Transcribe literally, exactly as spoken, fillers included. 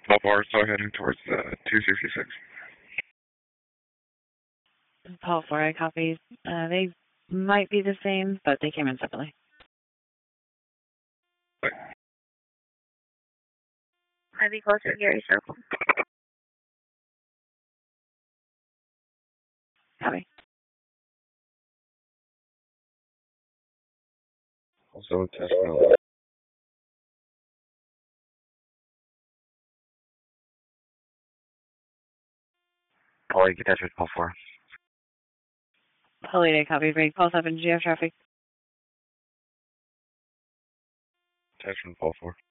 Paul four, still heading towards uh, two sixty-six. Paul four, I copy. Uh, they might be the same, but they came in separately. Right. I'd be closer to Gary Circle. Copy. Also, test well. Paul eight, get that with Paul four. Paul eight, I copy. Break. Paul seven, G F traffic. Test from Paul four.